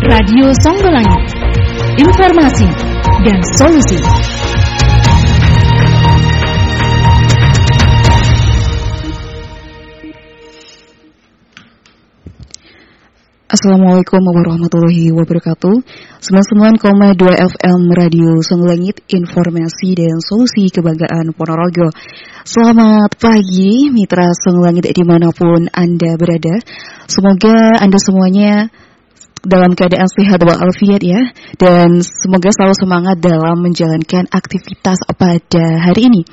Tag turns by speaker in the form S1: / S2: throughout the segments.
S1: Radio Songgolangit, informasi dan solusi.
S2: Assalamualaikum warahmatullahi wabarakatuh. 99,2 FM Radio Songgolangit, informasi dan solusi kebanggaan Ponorogo. Selamat pagi mitra Songgolangit dimanapun Anda berada. Semoga Anda semuanya dalam keadaan sehat walafiat ya, dan semoga selalu semangat dalam menjalankan aktivitas pada hari ini.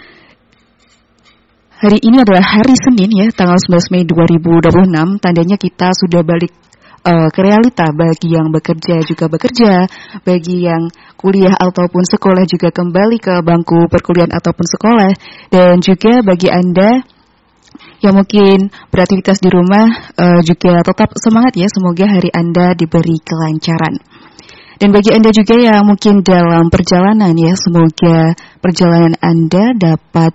S2: Hari ini adalah hari Senin ya, tanggal 11 Mei 2026. Tandanya kita sudah balik ke realita. Bagi yang bekerja juga bekerja, bagi yang kuliah ataupun sekolah juga kembali ke bangku perkuliahan ataupun sekolah, dan juga bagi Anda yang mungkin beraktivitas di rumah juga tetap semangat ya, semoga hari Anda diberi kelancaran. Dan bagi Anda juga yang mungkin dalam perjalanan ya, semoga perjalanan Anda dapat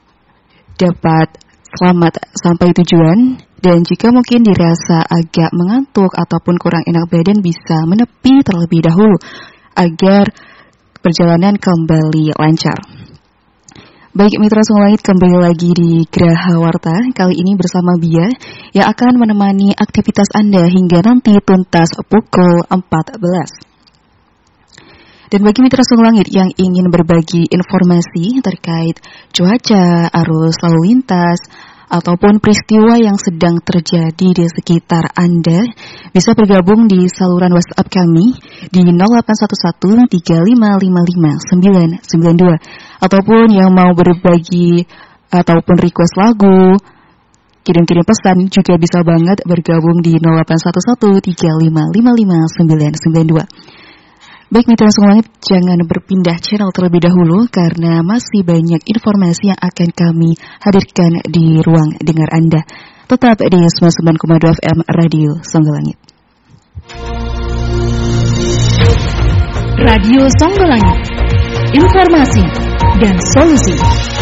S2: selamat sampai tujuan. Dan jika mungkin dirasa agak mengantuk ataupun kurang enak badan, bisa menepi terlebih dahulu agar perjalanan kembali lancar. Baik mitra Songgolangit, kembali lagi di Geraha Warta, kali ini bersama Bia yang akan menemani aktivitas Anda hingga nanti tuntas pukul 14. Dan bagi mitra Songgolangit yang ingin berbagi informasi terkait cuaca, arus lalu lintas, ataupun peristiwa yang sedang terjadi di sekitar Anda, bisa bergabung di saluran WhatsApp kami di 0811-3555-992. Ataupun yang mau berbagi ataupun request lagu, kirim-kirim pesan, juga bisa banget bergabung di 0811-3555-992. Baik mitra Songgolangit, jangan berpindah channel terlebih dahulu karena masih banyak informasi yang akan kami hadirkan di ruang dengar Anda. Tetap di 99,2 FM Radio Songgolangit.
S1: Radio Songgolangit, informasi dan solusi.